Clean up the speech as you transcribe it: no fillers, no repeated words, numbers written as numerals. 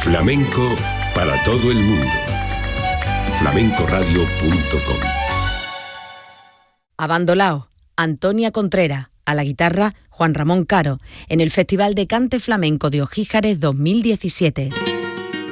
Flamenco para todo el mundo. flamencoradio.com. Abandolao, Antonia Contreras. A la guitarra, Juan Ramón Caro, en el Festival de Cante Flamenco de Ojíjares 2017.